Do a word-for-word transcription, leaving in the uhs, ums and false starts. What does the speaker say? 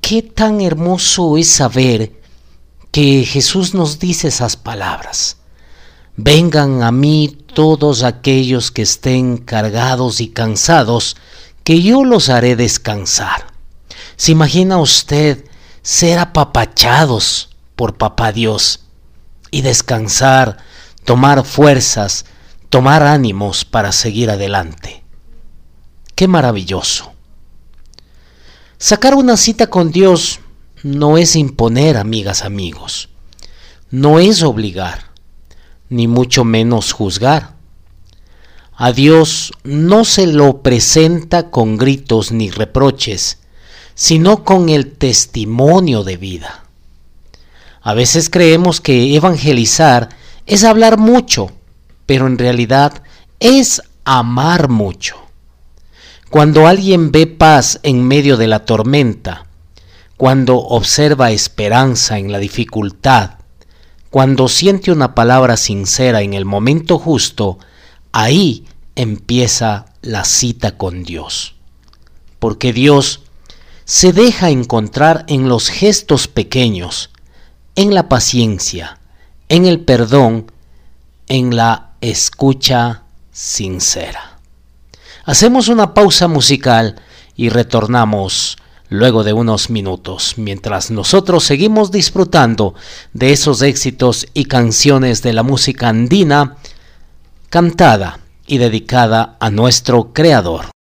qué tan hermoso es saber que Jesús nos dice esas palabras. Vengan a mí todos aquellos que estén cargados y cansados, que yo los haré descansar. ¿Se imagina usted ser apapachados por Papá Dios y descansar, tomar fuerzas, tomar ánimos para seguir adelante? ¡Qué maravilloso! Sacar una cita con Dios no es imponer, amigas, amigos. No es obligar, ni mucho menos juzgar. A Dios no se lo presenta con gritos ni reproches, sino con el testimonio de vida. A veces creemos que evangelizar es hablar mucho, pero en realidad es amar mucho. Cuando alguien ve paz en medio de la tormenta, cuando observa esperanza en la dificultad, cuando siente una palabra sincera en el momento justo, ahí empieza la cita con Dios. Porque Dios se deja encontrar en los gestos pequeños, en la paciencia, en el perdón, en la escucha sincera. Hacemos una pausa musical y retornamos luego de unos minutos, mientras nosotros seguimos disfrutando de esos éxitos y canciones de la música andina, cantada y dedicada a nuestro Creador.